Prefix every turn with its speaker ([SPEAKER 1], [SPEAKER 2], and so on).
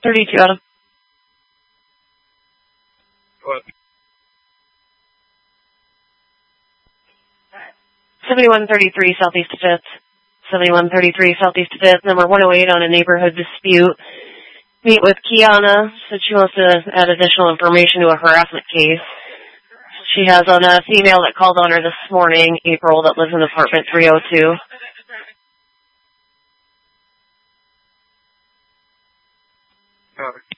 [SPEAKER 1] 32 out of.
[SPEAKER 2] What?
[SPEAKER 1] 7133 Southeast 5th. 7133 Southeast 5th, number 108 on a neighborhood dispute. Meet with Kiana, said she wants to add additional information to a harassment case. She has on a female that called on her this morning, April, that lives in apartment 302.
[SPEAKER 2] Copy.